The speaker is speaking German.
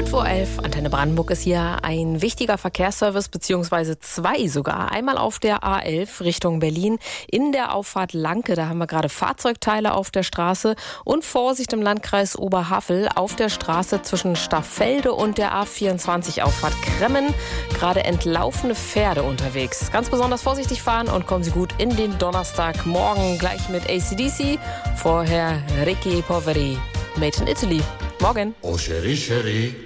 5:11 Uhr, Antenne Brandenburg ist hier ein wichtiger Verkehrsservice, beziehungsweise zwei sogar. Einmal auf der A11 Richtung Berlin in der Auffahrt Lanke. Da haben wir gerade Fahrzeugteile auf der Straße. Und Vorsicht im Landkreis Oberhavel auf der Straße zwischen Staffelde und der A24 Auffahrt Kremmen. Gerade entlaufene Pferde unterwegs. Ganz besonders vorsichtig fahren und kommen Sie gut in den Donnerstagmorgen. Gleich mit AC/DC. Vorher Ricky Poveri, Made in Italy. Morgen. Oh, Cherie, Cherie.